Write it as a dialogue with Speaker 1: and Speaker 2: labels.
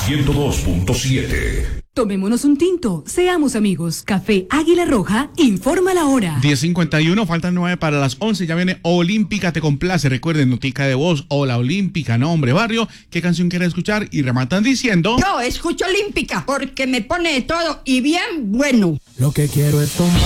Speaker 1: 102.7.
Speaker 2: Tomémonos un tinto, seamos amigos. Café Águila Roja informa la hora.
Speaker 3: 10:51, faltan 9 para las 11. Ya viene Olímpica Te Complace. Recuerden, notica de voz o la Olímpica, nombre, barrio. ¿Qué canción quiere escuchar? Y rematan diciendo:
Speaker 4: yo escucho Olímpica porque me pone de todo y bien bueno.
Speaker 5: Lo que quiero es tomar.